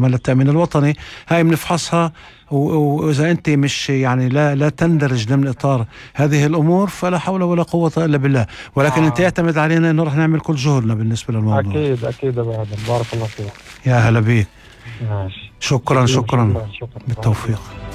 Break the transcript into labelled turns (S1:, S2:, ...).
S1: كمان للتأمين الوطني. هاي بنفحصها، وإذا أنت مش يعني لا تندرج ضمن إطار هذه الأمور فلا حول ولا قوة إلا بالله. ولكن أنت اعتمد علينا إنه رح نعمل كل جهدنا بالنسبة للموضوع.
S2: أكيد أكيد أبو آدم، بارك الله فيك.
S1: يا هلا بيك.
S2: ماشي.
S1: شكرا
S2: شكرا.
S1: بالتوفيق.